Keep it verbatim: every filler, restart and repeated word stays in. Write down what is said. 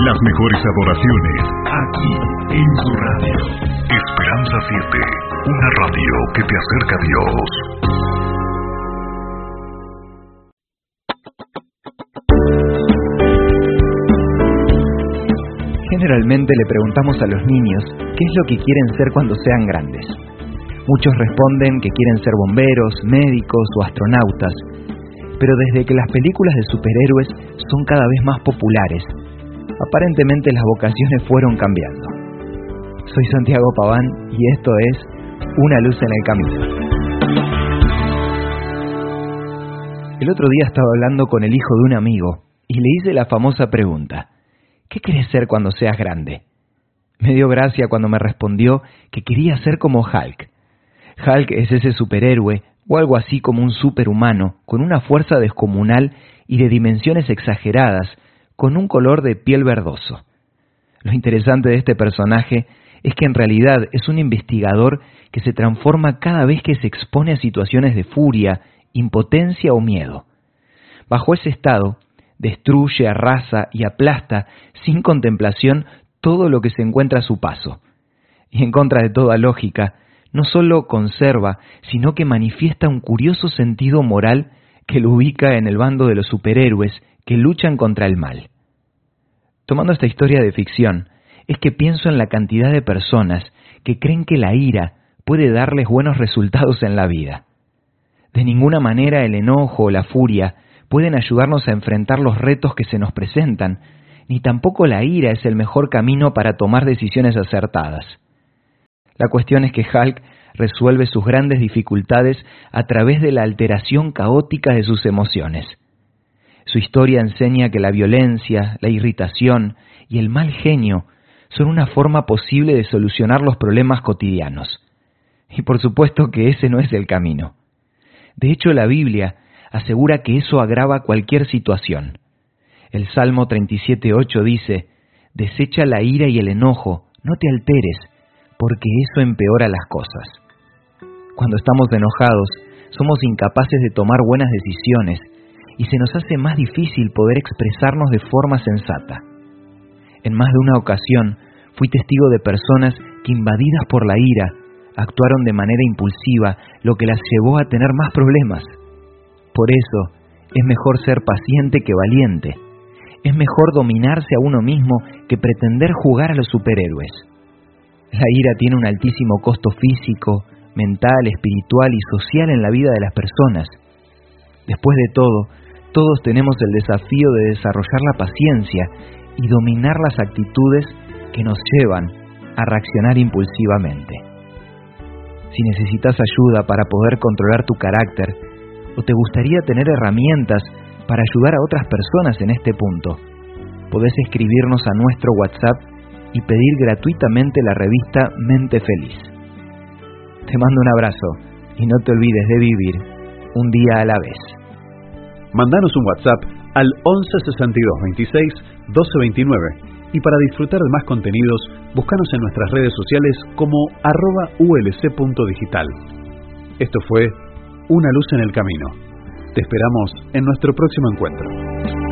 Las mejores adoraciones, aquí en su radio. Esperanza siete, una radio que te acerca a Dios. Generalmente le preguntamos a los niños qué es lo que quieren ser cuando sean grandes. Muchos responden que quieren ser bomberos, médicos o astronautas, pero desde que las películas de superhéroes son cada vez más populares, aparentemente las vocaciones fueron cambiando. Soy Santiago Paván y esto es Una luz en el camino. El otro día estaba hablando con el hijo de un amigo y le hice la famosa pregunta: ¿qué querés ser cuando seas grande? Me dio gracia cuando me respondió que quería ser como Hulk. Hulk es ese superhéroe o algo así como un superhumano con una fuerza descomunal y de dimensiones exageradas, con un color de piel verdoso. Lo interesante de este personaje es que en realidad es un investigador que se transforma cada vez que se expone a situaciones de furia, impotencia o miedo. Bajo ese estado, destruye, arrasa y aplasta sin contemplación todo lo que se encuentra a su paso. Y en contra de toda lógica, no solo conserva, sino que manifiesta un curioso sentido moral que lo ubica en el bando de los superhéroes que luchan contra el mal. Tomando esta historia de ficción, es que pienso en la cantidad de personas que creen que la ira puede darles buenos resultados en la vida. De ninguna manera el enojo o la furia pueden ayudarnos a enfrentar los retos que se nos presentan, ni tampoco la ira es el mejor camino para tomar decisiones acertadas. La cuestión es que Hulk resuelve sus grandes dificultades a través de la alteración caótica de sus emociones. Su historia enseña que la violencia, la irritación y el mal genio son una forma posible de solucionar los problemas cotidianos. Y por supuesto que ese no es el camino. De hecho, la Biblia asegura que eso agrava cualquier situación. El Salmo treinta y siete ocho dice: «Desecha la ira y el enojo, no te alteres, porque eso empeora las cosas». Cuando estamos enojados, somos incapaces de tomar buenas decisiones y se nos hace más difícil poder expresarnos de forma sensata. En más de una ocasión, fui testigo de personas que, invadidas por la ira, actuaron de manera impulsiva, lo que las llevó a tener más problemas. Por eso, es mejor ser paciente que valiente. Es mejor dominarse a uno mismo que pretender jugar a los superhéroes. La ira tiene un altísimo costo físico, mental, espiritual y social en la vida de las personas. Después de todo, todos tenemos el desafío de desarrollar la paciencia y dominar las actitudes que nos llevan a reaccionar impulsivamente. Si necesitas ayuda para poder controlar tu carácter, o te gustaría tener herramientas para ayudar a otras personas en este punto, podés escribirnos a nuestro WhatsApp y pedir gratuitamente la revista Mente Feliz. Te mando un abrazo y no te olvides de vivir un día a la vez. Mandanos un WhatsApp al once sesenta y dos veintiséis doce veintinueve y para disfrutar de más contenidos, búscanos en nuestras redes sociales como arroba ulc.digital. Esto fue Una luz en el camino. Te esperamos en nuestro próximo encuentro.